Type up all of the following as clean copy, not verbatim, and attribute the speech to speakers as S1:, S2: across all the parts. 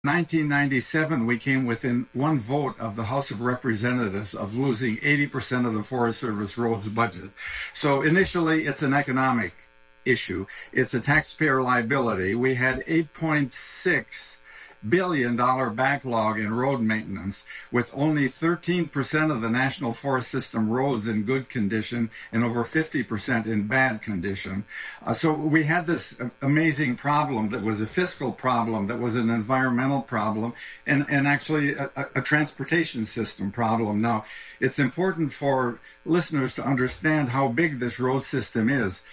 S1: 1997, we came within one vote of the House of Representatives of losing 80% of the Forest Service roads budget. So initially, it's an economic issue. It's a taxpayer liability. We had $8.6 billion backlog in road maintenance, with only 13% of the National Forest System roads in good condition and over 50% in bad condition. So we had this amazing problem that was a fiscal problem, that was an environmental problem, and actually a transportation system problem. Now, it's important for listeners to understand how big this road system is.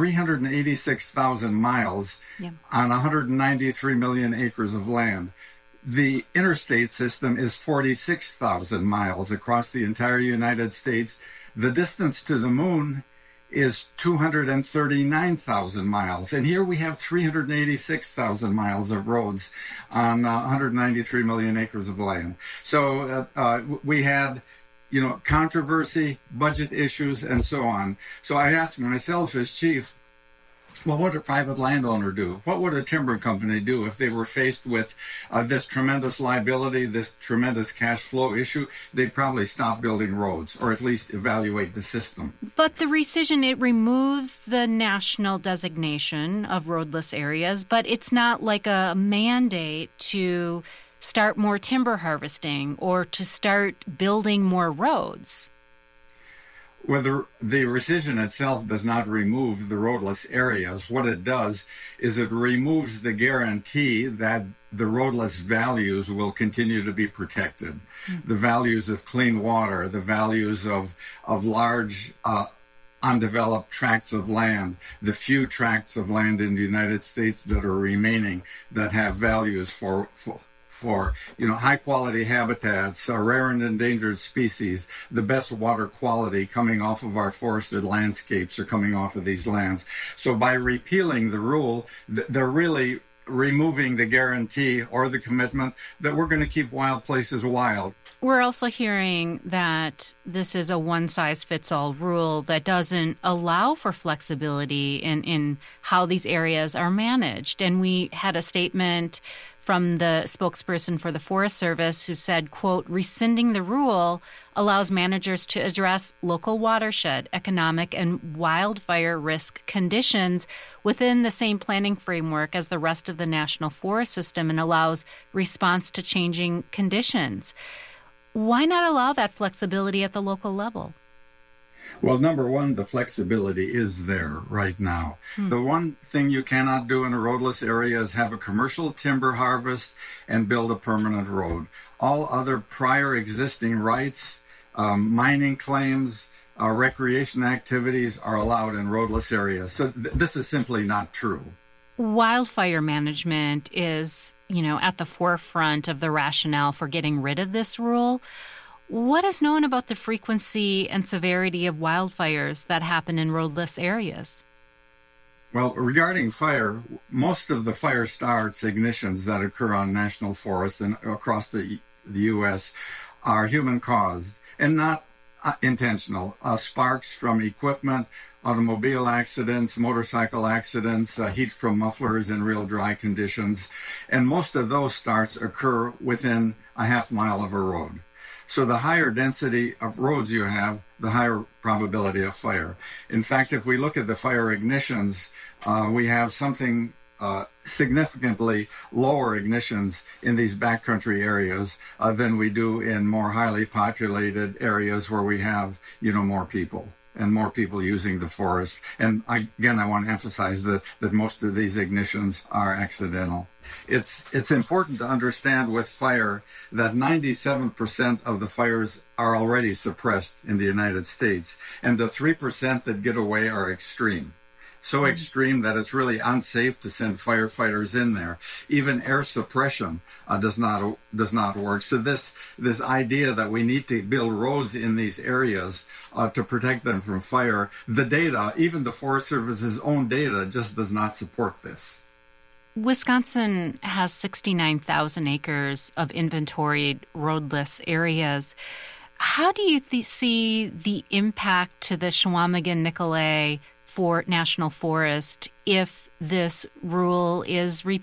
S1: 386,000 miles on 193 million acres of land. The interstate system is 46,000 miles across the entire United States. The distance to the moon is 239,000 miles. And here we have 386,000 miles of roads on 193 million acres of land. So we had controversy, budget issues, and so on. So I asked myself as chief, well, what would a private landowner do? What would a timber company do if they were faced with this tremendous liability, this tremendous cash flow issue? They'd probably stop building roads, or at least evaluate the system.
S2: But the rescission, it removes the national designation of roadless areas, but it's not like a mandate to start more timber harvesting or to start building more roads.
S1: Well, the rescission itself does not remove the roadless areas. What it does is it removes the guarantee that the roadless values will continue to be protected. Mm-hmm. The values of clean water, the values of large undeveloped tracts of land, the few tracts of land in the United States that are remaining that have values for high quality habitats, rare and endangered species, the best water quality coming off of our forested landscapes or coming off of these lands. So by repealing the rule, they're really removing the guarantee or the commitment that we're going to keep wild places wild.
S2: We're also hearing that this is a one-size-fits-all rule that doesn't allow for flexibility in how these areas are managed. And we had a statement from the spokesperson for the Forest Service who said, quote, rescinding the rule allows managers to address local watershed, economic, and wildfire risk conditions within the same planning framework as the rest of the National Forest System and allows response to changing conditions. Why not allow that flexibility at the local level?
S1: Well, number one, the flexibility is there right now. The one thing you cannot do in a roadless area is have a commercial timber harvest and build a permanent road. All other prior existing rights, mining claims, recreation activities are allowed in roadless areas. So this is simply not true.
S2: Wildfire management is, at the forefront of the rationale for getting rid of this rule. What is known about the frequency and severity of wildfires that happen in roadless areas?
S1: Well, regarding fire, most of the fire starts, ignitions that occur on national forests and across the U.S. are human-caused and not intentional. Sparks from equipment, automobile accidents, motorcycle accidents, heat from mufflers in real dry conditions. And most of those starts occur within a half mile of a road. So the higher density of roads you have, the higher probability of fire. In fact, if we look at the fire ignitions, we have something significantly lower ignitions in these backcountry areas than we do in more highly populated areas where we have, more people and more people using the forest. And I want to emphasize that most of these ignitions are accidental. It's important to understand with fire that 97% of the fires are already suppressed in the United States, and the 3% that get away are extreme. So extreme that it's really unsafe to send firefighters in there. Even air suppression does not work. So this idea that we need to build roads in these areas to protect them from fire, the data, even the Forest Service's own data, just does not support this.
S2: Wisconsin has 69,000 acres of inventoried roadless areas. How do you see the impact to the Chequamegon-Nicolet for National Forest if this rule is repealed?